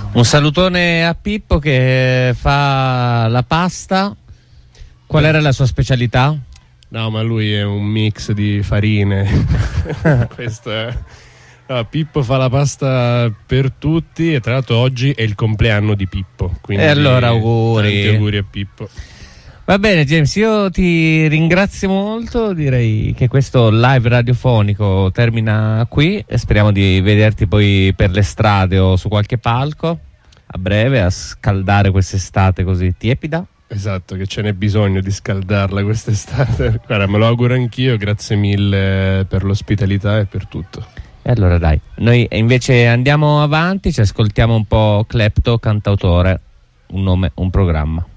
Un salutone a Pippo che fa la pasta. Qual era la sua specialità? No, ma lui è un mix di farine. Questo è... No, Pippo fa la pasta per tutti e tra l'altro oggi è il compleanno di Pippo. Quindi e allora auguri. Tanti auguri a Pippo. Va bene James, io ti ringrazio molto, direi che questo live radiofonico termina qui e speriamo di vederti poi per le strade o su qualche palco a breve a scaldare quest'estate così tiepida. Esatto, che ce n'è bisogno di scaldarla quest'estate. Guarda, me lo auguro anch'io, grazie mille per l'ospitalità e per tutto. E allora dai, noi invece andiamo avanti, ci ascoltiamo un po' Klepto, cantautore, un nome, un programma.